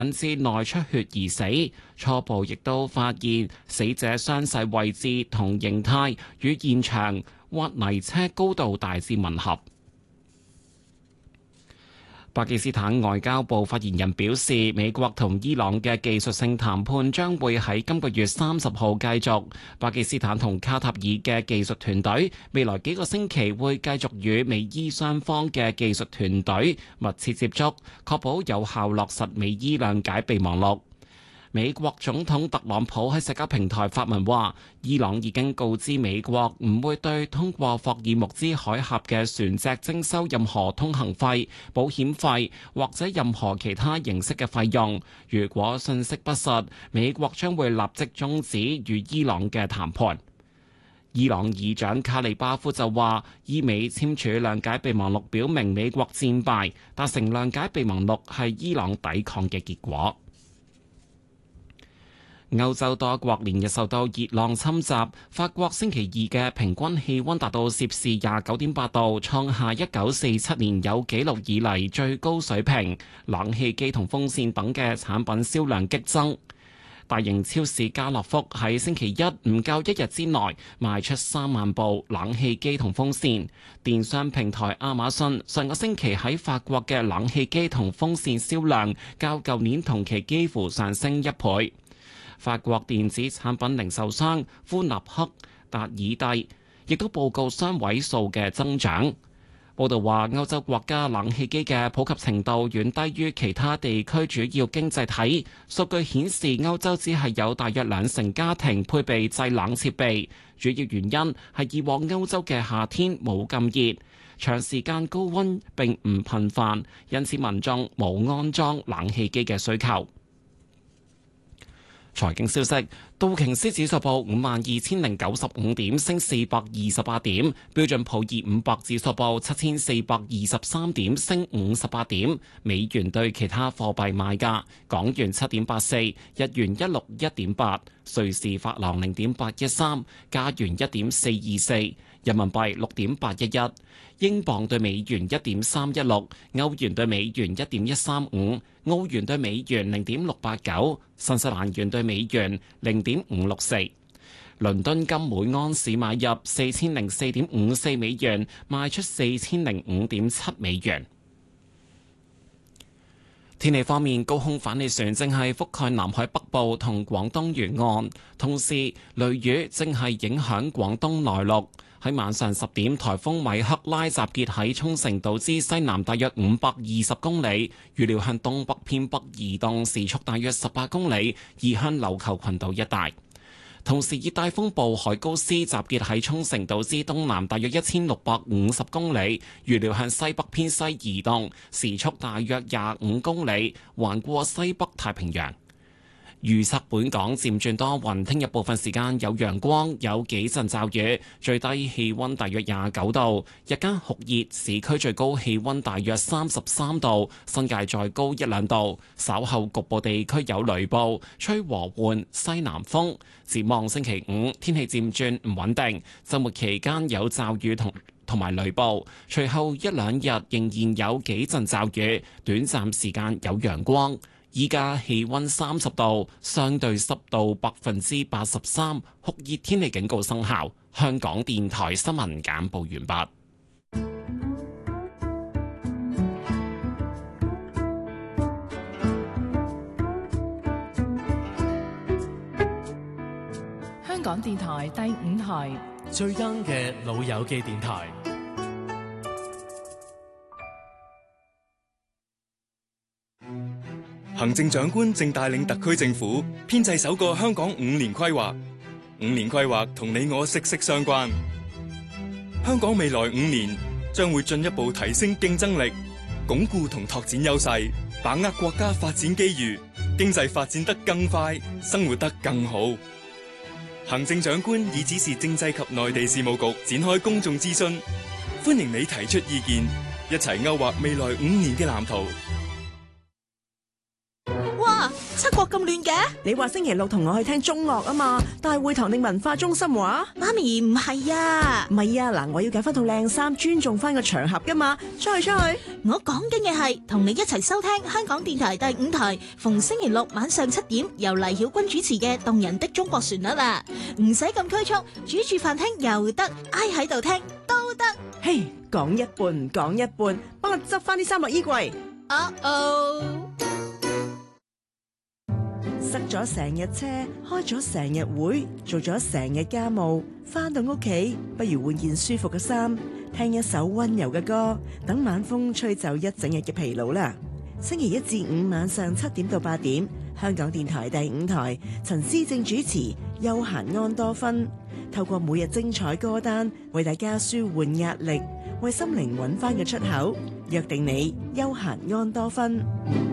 引致內出血而死。初步亦都發現死者傷勢位置同形態與現場挖泥車高度大致吻合。巴基斯坦外交部發言人表示，美國同伊朗嘅技術性談判將會喺今個月30號繼續。巴基斯坦同卡塔爾嘅技術團隊未來幾個星期會繼續與美伊雙方嘅技術團隊密切接觸，確保有效落實美伊諒解備忘錄。美國總統特朗普喺社交平台發文話，伊朗已經告知美國唔會對通過霍爾木茲海峽嘅船隻徵收任何通行費、保險費或者任何其他形式嘅費用。如果信息不實，美國將會立即終止與伊朗嘅談判。伊朗議長卡利巴夫就話，伊美簽署諒解備忘錄表明美國戰敗，達成諒解備忘錄係伊朗抵抗嘅結果。歐洲多國連日受到熱浪侵襲，法國星期二嘅平均氣溫達到攝氏29.8度，創下1947年有紀錄以嚟最高水平。冷氣機同風扇等嘅產品銷量激增。大型超市家樂福喺星期一唔夠一日之內賣出3萬部冷氣機同風扇。電商平台亞馬遜上個星期喺法國嘅冷氣機同風扇銷量較舊年同期幾乎上升1倍。法國電子產品零售商富納克達爾蒂亦都報告雙位數嘅增長。報道話，歐洲國家冷氣機嘅普及程度遠低於其他地區主要經濟體。數據顯示，歐洲只係有大約2成家庭配備製冷設備，主要原因係以往歐洲嘅夏天冇咁熱，長時間高溫並唔頻繁，因此民眾冇安裝冷氣機嘅需求。財經消息，道瓊斯指數報52,095點，升428點；標準普爾500指數報7,423點，升58點。美元對其他貨幣賣價：港元7.84，日元161.8，瑞士法郎0.813，加元1.424，人民幣6.811，英鎊對美元1.316，歐元對美元1.135，澳元對美元0.689，新西蘭元對美元0.564。倫敦金每安士買入4004.54美元，賣出4005.7美元。天氣方面，高空反氣旋正係覆蓋南海北部同廣東沿岸，同時雷雨正係影響廣東內陸。喺晚上10點，颱風米克拉集結喺沖繩島之西南大約520公里，預料向東北偏北移動，時速大約18公里，移向琉球群島一帶。同時，熱帶風暴海高斯集結喺沖繩島之東南大約1650公里，預料向西北偏西移動，時速大約25公里，橫過西北太平洋。預測本港漸轉多雲，聽日部分時間有陽光，有幾陣驟雨，最低氣溫大約29度，日間酷熱，市區最高氣溫大約33度，新界再高1-2度，稍後局部地區有雷暴，吹和緩西南風。展望星期5，天氣漸轉唔穩定，週末期間有驟雨同埋雷暴，隨後1-2日仍然有幾陣驟雨，短暫時間有陽光。依家氣溫30度，相對濕度83%，酷熱天氣警告生效。香港電台新聞簡報完畢。 香港電台第5台最 young 嘅老友記電台。 行政長官正帶領特區政府編製首個香港5年規劃。5年規劃同你我息息相關。香港未來5年將會進一步提升競爭力，鞏固同拓展優勢，把握國家發展機遇，經濟發展得更快，生活得更好。行政長官已指示政制及內地事務局展開公眾諮詢，歡迎你提出意見，一齊勾畫未來5年嘅藍圖。 七國咁亂嘅？ 你話星期六同我去聽中樂啊嘛？大會堂定文化中心話？ 媽咪唔係啊， 唔係啊，嗱，我要揀翻套靚衫，尊重翻個場合噶嘛。出去。 我講緊嘅係同你一齊收聽香港電台第5台，逢星期六晚上7點由黎曉君主持嘅動人的中國旋律啦。唔使咁拘束，煮住飯聽又得，挨喺度聽都得。 嘿，講一半唔講一半，幫我執翻啲衫落衣櫃。塞咗成日車，開咗成日會，做咗成日家務，翻到屋企不如換件舒服嘅衫，聽一首溫柔嘅歌，等晚風吹走一整日嘅疲勞啦。星期1至5晚上7點到8點，香港電台第5台，陳思正主持，休閒安多芬，透過每日精彩歌單，為大家舒緩壓力，為心靈揾翻個出口，約定你休閒安多芬。